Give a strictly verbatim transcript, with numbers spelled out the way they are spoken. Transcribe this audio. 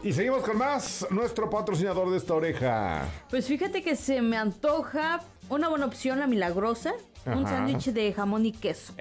Y seguimos con más, nuestro patrocinador de esta oreja. Pues fíjate que se me antoja una buena opción, la Milagrosa. Un Ajá. sándwich de jamón y queso.